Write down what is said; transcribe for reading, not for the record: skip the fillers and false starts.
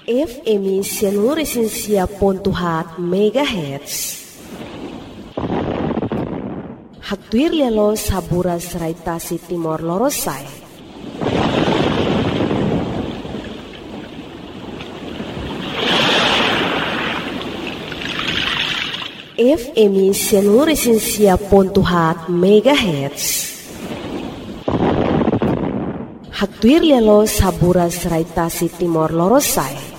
FM Sianuresinsia.hat MHz. Hagtuir lialo saburas raitasi Timor Lorosai. FM Sianuresinsia.hat MHz. Hagtuir lialo saburas raitasi Timor Lorosai.